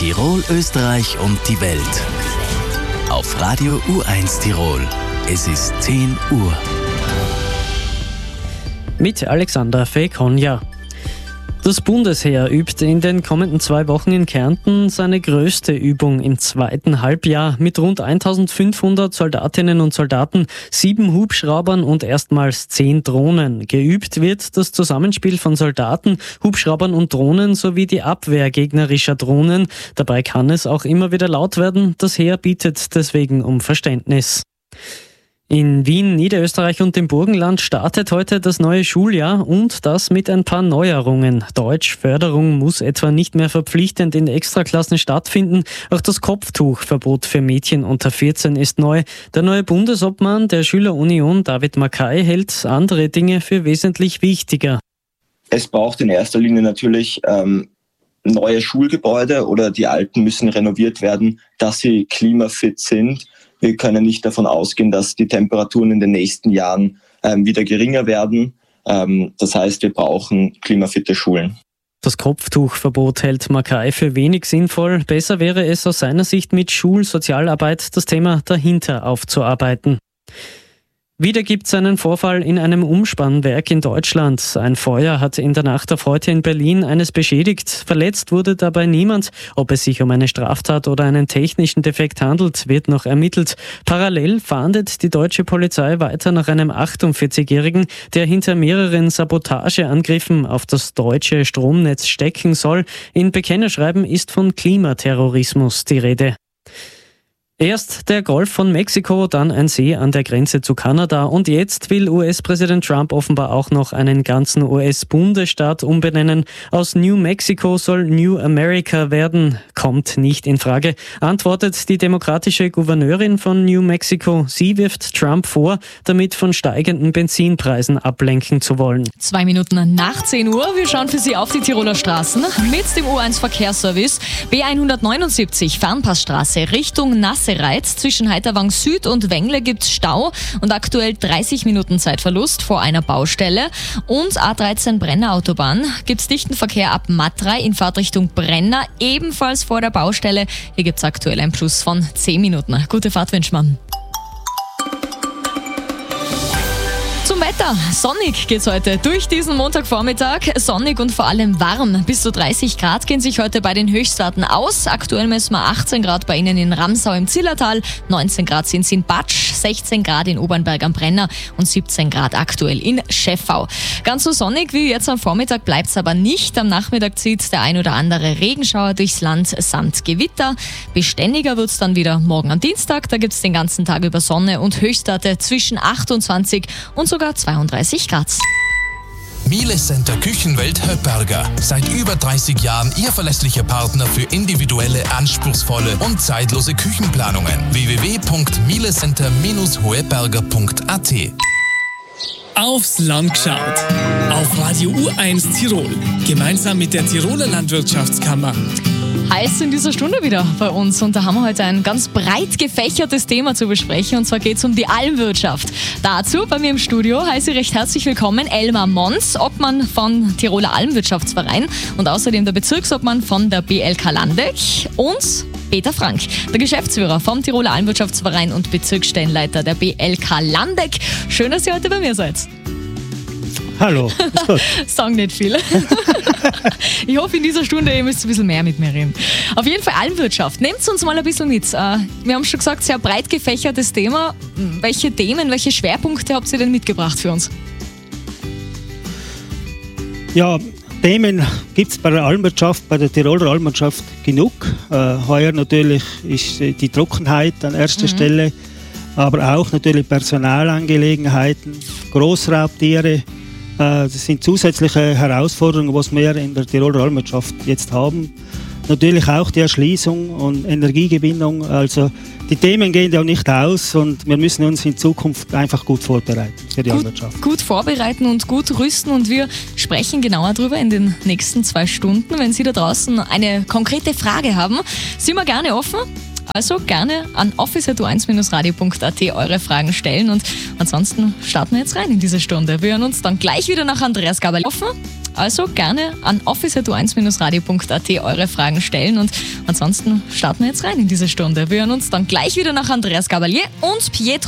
Tirol, Österreich und die Welt. Auf Radio U1 Tirol. Es ist 10 Uhr. Mit Alexandra Fey-Konja. Das Bundesheer übt in den kommenden 2 Wochen in Kärnten seine größte Übung im zweiten Halbjahr mit rund 1500 Soldatinnen und Soldaten, 7 Hubschraubern und erstmals 10 Drohnen. Geübt wird das Zusammenspiel von Soldaten, Hubschraubern und Drohnen sowie die Abwehr gegnerischer Drohnen. Dabei kann es auch immer wieder laut werden. Das Heer bittet deswegen um Verständnis. In Wien, Niederösterreich und dem Burgenland startet heute das neue Schuljahr und das mit ein paar Neuerungen. Deutschförderung muss etwa nicht mehr verpflichtend in Extraklassen stattfinden. Auch das Kopftuchverbot für Mädchen unter 14 ist neu. Der neue Bundesobmann der Schülerunion, David Mackay, hält andere Dinge für wesentlich wichtiger. Es braucht in erster Linie natürlich neue Schulgebäude oder die alten müssen renoviert werden, dass sie klimafit sind. Wir können nicht davon ausgehen, dass die Temperaturen in den nächsten Jahren wieder geringer werden. Das heißt, wir brauchen klimafitte Schulen. Das Kopftuchverbot hält Mackay für wenig sinnvoll. Besser wäre es aus seiner Sicht mit Schulsozialarbeit das Thema dahinter aufzuarbeiten. Wieder gibt es einen Vorfall in einem Umspannwerk in Deutschland. Ein Feuer hat in der Nacht auf heute in Berlin eines beschädigt. Verletzt wurde dabei niemand. Ob es sich um eine Straftat oder einen technischen Defekt handelt, wird noch ermittelt. Parallel fahndet die deutsche Polizei weiter nach einem 48-Jährigen, der hinter mehreren Sabotageangriffen auf das deutsche Stromnetz stecken soll. In Bekennerschreiben ist von Klimaterrorismus die Rede. Erst der Golf von Mexiko, dann ein See an der Grenze zu Kanada und jetzt will US-Präsident Trump offenbar auch noch einen ganzen US-Bundesstaat umbenennen. Aus New Mexico soll New America werden. Kommt nicht in Frage, antwortet die demokratische Gouverneurin von New Mexico. Sie wirft Trump vor, damit von steigenden Benzinpreisen ablenken zu wollen. 2 Minuten nach 10 Uhr. Wir schauen für Sie auf die Tiroler Straßen mit dem U1 Verkehrsservice. B179 Fernpassstraße Richtung Nassereiz. Zwischen Heiterwang Süd und Wengle gibt's Stau und aktuell 30 Minuten Zeitverlust vor einer Baustelle. Und A13 Brenner Autobahn gibt's dichten Verkehr ab Matrei in Fahrtrichtung Brenner, ebenfalls vor der Baustelle. Hier gibt's aktuell einen Plus von 10 Minuten. Gute Fahrt wünscht man. Zum Wetter. Sonnig geht's heute durch diesen Montagvormittag. Sonnig und vor allem warm. Bis zu 30 Grad gehen sich heute bei den Höchstwerten aus. Aktuell messen wir 18 Grad bei Ihnen in Ramsau im Zillertal, 19 Grad sind es in Batsch, 16 Grad in Obernberg am Brenner und 17 Grad aktuell in Scheffau. Ganz so sonnig wie jetzt am Vormittag bleibt's aber nicht. Am Nachmittag zieht der ein oder andere Regenschauer durchs Land samt Gewitter. Beständiger wird's dann wieder morgen am Dienstag. Da gibt's den ganzen Tag über Sonne und Höchstwerte zwischen 28 und sogar 32 Grad. Miele Center Küchenwelt Höpperger. Seit über 30 Jahren Ihr verlässlicher Partner für individuelle, anspruchsvolle und zeitlose Küchenplanungen. www.mielecenter-hoeberger.at. Aufs Land geschaut. Auf Radio U1 Tirol. Gemeinsam mit der Tiroler Landwirtschaftskammer. Heiß in dieser Stunde wieder bei uns und da haben wir heute ein ganz breit gefächertes Thema zu besprechen und zwar geht es um die Almwirtschaft. Dazu bei mir im Studio heiße ich recht herzlich willkommen Elmar Mons, Obmann von Tiroler Almwirtschaftsverein und außerdem der Bezirksobmann von der BLK Landeck und Peter Frank, der Geschäftsführer vom Tiroler Almwirtschaftsverein und Bezirksstellenleiter der BLK Landeck. Schön, dass ihr heute bei mir seid. Hallo, ist gut. Sagen nicht viele. Ich hoffe, in dieser Stunde ihr müsst ein bisschen mehr mit mir reden. Auf jeden Fall Almwirtschaft. Nehmt uns mal ein bisschen mit. Wir haben schon gesagt, sehr breit gefächertes Thema. Welche Themen, welche Schwerpunkte habt ihr denn mitgebracht für uns? Ja, Themen gibt es bei der Almwirtschaft, bei der Tiroler Almwirtschaft genug. Heuer natürlich ist die Trockenheit an erster Stelle, aber auch natürlich Personalangelegenheiten, Großraubtiere. Das sind zusätzliche Herausforderungen, was wir in der Tiroler Almwirtschaft jetzt haben. Natürlich auch die Erschließung und Energiegewinnung. Also die Themen gehen ja nicht aus und wir müssen uns in Zukunft einfach gut vorbereiten für die Almwirtschaft. Gut vorbereiten und gut rüsten und wir sprechen genauer darüber in den nächsten 2 Stunden. Wenn Sie da draußen eine konkrete Frage haben, sind wir gerne offen. Also gerne an office@u1-radio.at eure Fragen stellen und ansonsten starten wir jetzt rein in diese Stunde. Wir hören uns dann gleich wieder nach Andreas Gaberl. Also gerne an office@u1-radio.at eure Fragen stellen und ansonsten starten wir jetzt rein in diese Stunde. Wir hören uns dann gleich wieder nach Andreas Gabalier und Pietro